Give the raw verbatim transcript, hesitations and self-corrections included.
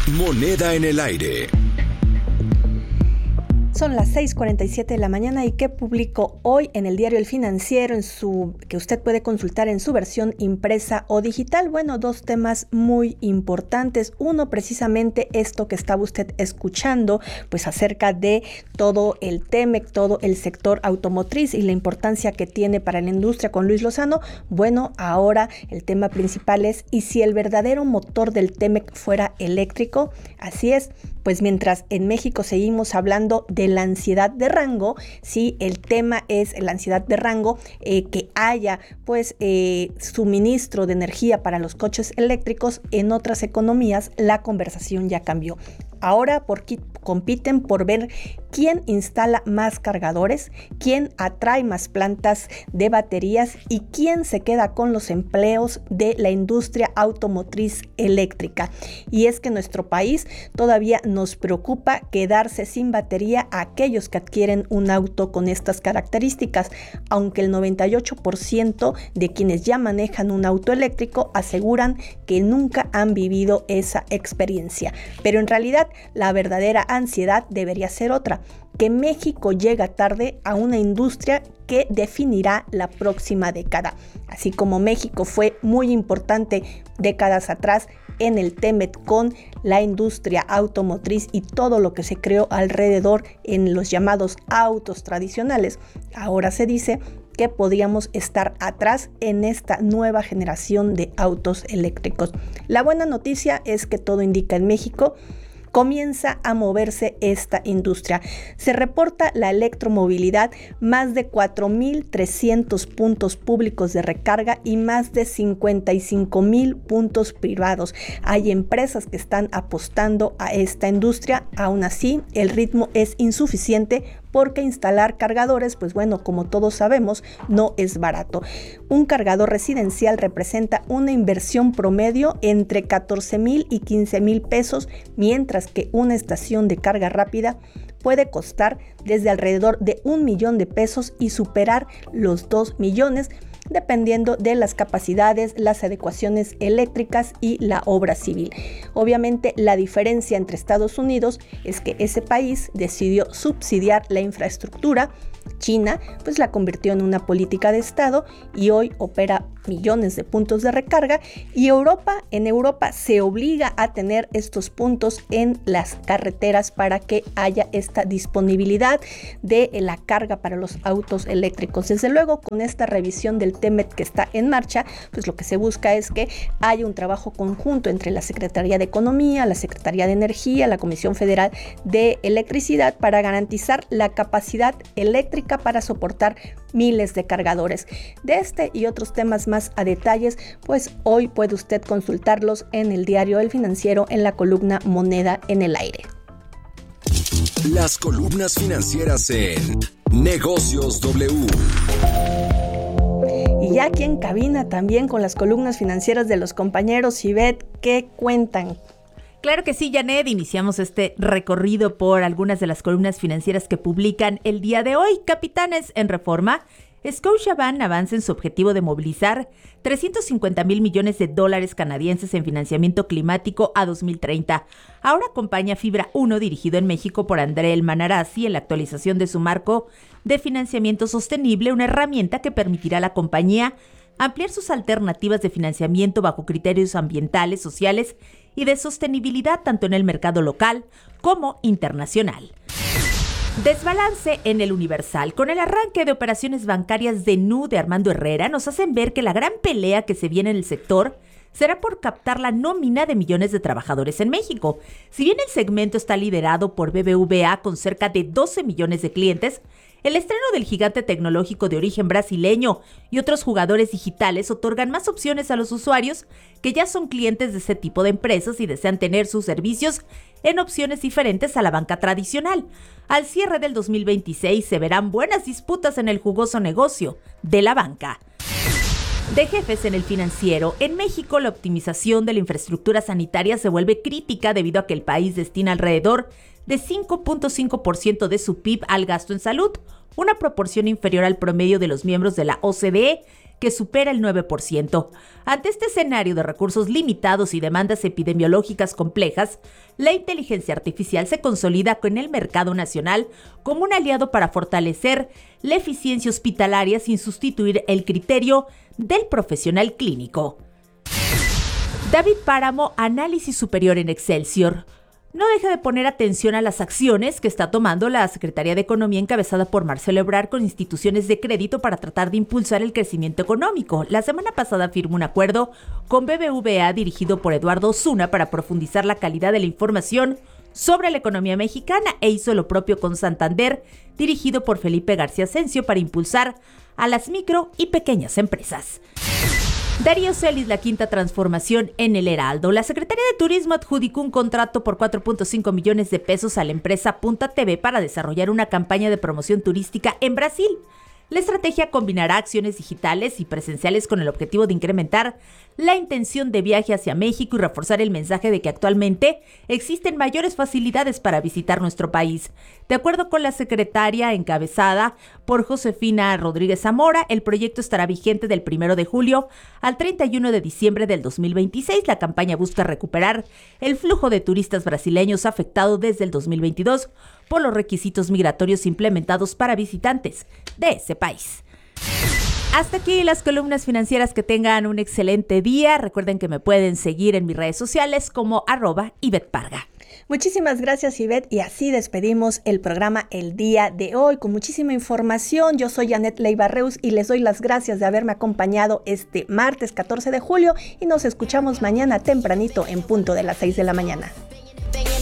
Moneda en el aire. Son las seis cuarenta y siete de la mañana y que publicó hoy en el diario El Financiero, en su, que usted puede consultar en su versión impresa o digital. Bueno, dos temas muy importantes. Uno, precisamente esto que estaba usted escuchando, pues acerca de todo el T-M E C, todo el sector automotriz y la importancia que tiene para la industria con Luis Lozano. Bueno, ahora el tema principal es, ¿y si el verdadero motor del T-M E C fuera eléctrico? Así es, pues mientras en México seguimos hablando de la ansiedad de rango, sí, el tema es la ansiedad de rango, eh, que haya pues eh, suministro de energía para los coches eléctricos. En otras economías la conversación ya cambió. Ahora por, compiten por ver quién instala más cargadores, quién atrae más plantas de baterías y quién se queda con los empleos de la industria automotriz eléctrica. Y es que en nuestro país todavía nos preocupa quedarse sin batería a aquellos que adquieren un auto con estas características, aunque el noventa y ocho por ciento de quienes ya manejan un auto eléctrico aseguran que nunca han vivido esa experiencia. Pero en realidad la verdadera ansiedad debería ser otra, que México llega tarde a una industria que definirá la próxima década. Así como México fue muy importante décadas atrás en el T-M E C con la industria automotriz y todo lo que se creó alrededor en los llamados autos tradicionales, ahora se dice que podríamos estar atrás en esta nueva generación de autos eléctricos. La buena noticia es que todo indica en México comienza a moverse esta industria. Se reporta la electromovilidad, más de cuatro mil trescientos puntos públicos de recarga y más de cincuenta y cinco mil puntos privados. Hay empresas que están apostando a esta industria. Aún así, el ritmo es insuficiente porque instalar cargadores, pues bueno, como todos sabemos, no es barato. Un cargador residencial representa una inversión promedio entre catorce mil y quince mil pesos, mientras que una estación de carga rápida puede costar desde alrededor de un millón de pesos y superar los dos millones, dependiendo de las capacidades, las adecuaciones eléctricas y la obra civil. Obviamente, la diferencia entre Estados Unidos es que ese país decidió subsidiar la infraestructura. China pues la convirtió en una política de Estado y hoy opera millones de puntos de recarga, y Europa, en Europa se obliga a tener estos puntos en las carreteras para que haya esta disponibilidad de la carga para los autos eléctricos. Desde luego, con esta revisión del T-M E C que está en marcha, pues lo que se busca es que haya un trabajo conjunto entre la Secretaría de Economía, la Secretaría de Energía, la Comisión Federal de Electricidad para garantizar la capacidad eléctrica para soportar miles de cargadores. De este y otros temas más a detalles, pues hoy puede usted consultarlos en el diario El Financiero en la columna Moneda en el aire. Las columnas financieras en Negocios W. Y ya aquí en cabina también con las columnas financieras de los compañeros Ivette, ¿qué cuentan? Claro que sí, Janet, iniciamos este recorrido por algunas de las columnas financieras que publican el día de hoy. Capitanes en Reforma, Scotiabank avanza en su objetivo de movilizar trescientos cincuenta mil millones de dólares canadienses en financiamiento climático a dos mil treinta. Ahora acompaña Fibra uno, dirigido en México por André El Manarazzi, en la actualización de su marco de financiamiento sostenible, una herramienta que permitirá a la compañía ampliar sus alternativas de financiamiento bajo criterios ambientales, sociales y de sostenibilidad tanto en el mercado local como internacional. Desbalance en el Universal. Con el arranque de operaciones bancarias de N U de Armando Herrera, nos hacen ver que la gran pelea que se viene en el sector será por captar la nómina de millones de trabajadores en México. Si bien el segmento está liderado por B B V A con cerca de doce millones de clientes, el estreno del gigante tecnológico de origen brasileño y otros jugadores digitales otorgan más opciones a los usuarios que ya son clientes de ese tipo de empresas y desean tener sus servicios en opciones diferentes a la banca tradicional. Al cierre del dos mil veintiséis se verán buenas disputas en el jugoso negocio de la banca. De jefes en el Financiero, en México la optimización de la infraestructura sanitaria se vuelve crítica debido a que el país destina alrededor de cinco punto cinco por ciento de su P I B al gasto en salud, una proporción inferior al promedio de los miembros de la O C D E, que supera el nueve por ciento. Ante este escenario de recursos limitados y demandas epidemiológicas complejas, la inteligencia artificial se consolida con el mercado nacional como un aliado para fortalecer la eficiencia hospitalaria sin sustituir el criterio del profesional clínico. David Páramo, análisis superior en Excelsior. No deja de poner atención a las acciones que está tomando la Secretaría de Economía encabezada por Marcelo Ebrard con instituciones de crédito para tratar de impulsar el crecimiento económico. La semana pasada firmó un acuerdo con B B V A dirigido por Eduardo Osuna para profundizar la calidad de la información sobre la economía mexicana e hizo lo propio con Santander, dirigido por Felipe García Asensio para impulsar a las micro y pequeñas empresas. Darío Celis, la quinta transformación en el Heraldo. La Secretaría de Turismo adjudicó un contrato por cuatro punto cinco millones de pesos a la empresa Punta T V para desarrollar una campaña de promoción turística en Brasil. La estrategia combinará acciones digitales y presenciales con el objetivo de incrementar la intención de viaje hacia México y reforzar el mensaje de que actualmente existen mayores facilidades para visitar nuestro país. De acuerdo con la secretaria encabezada por Josefina Rodríguez Zamora, el proyecto estará vigente del primero de julio al treinta y uno de diciembre del dos mil veintiséis. La campaña busca recuperar el flujo de turistas brasileños afectado desde el dos mil veintidós por los requisitos migratorios implementados para visitantes de ese país. Hasta aquí las columnas financieras. Que tengan un excelente día. Recuerden que me pueden seguir en mis redes sociales como arroba Ivette Parga. Muchísimas gracias, Ivette, y así despedimos el programa el día de hoy con muchísima información. Yo soy Janet Leiva Reus y les doy las gracias de haberme acompañado este martes catorce de julio y nos escuchamos mañana tempranito en punto de las seis de la mañana.